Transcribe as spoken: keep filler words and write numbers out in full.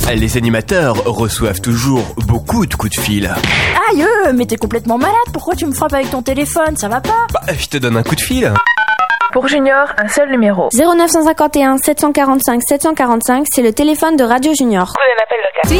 Les animateurs reçoivent toujours beaucoup de coups de fil. Aïe, euh, mais t'es complètement malade, pourquoi tu me frappes avec ton téléphone, ça va pas? Bah, je te donne un coup de fil. Pour Junior, un seul numéro. zéro neuf cent cinquante et un sept cent quarante-cinq sept cent quarante-cinq, c'est le téléphone de Radio Junior. Prenez un appel local.